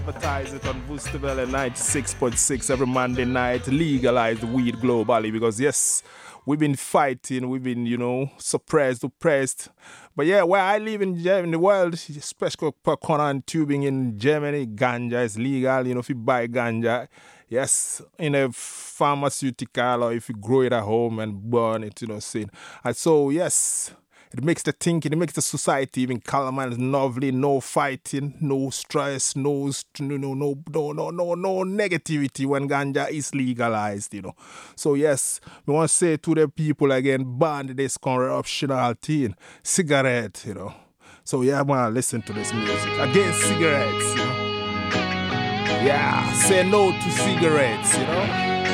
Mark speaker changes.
Speaker 1: Advertise it on Boostabella 96.6 every Monday night. Legalize the weed globally because, yes, we've been fighting, we've been, suppressed, oppressed. But yeah, where I live in the world, especially per corner and tubing in Germany, ganja is legal. If you buy ganja, yes, in a pharmaceutical or if you grow it at home and burn it, sin. And so, yes. It makes the thinking, it makes the society even calmer and lovely. No fighting, no stress, no negativity when ganja is legalized. So yes, we want to say to the people again, ban this corruptional thing, cigarette. So yeah, man, listen to this music against cigarettes. Yeah, say no to cigarettes.